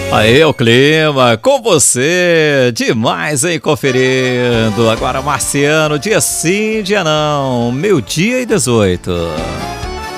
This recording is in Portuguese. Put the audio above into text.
Aí o clima com você, demais, hein, conferindo. Agora Marciano, dia sim, dia não, 12:18.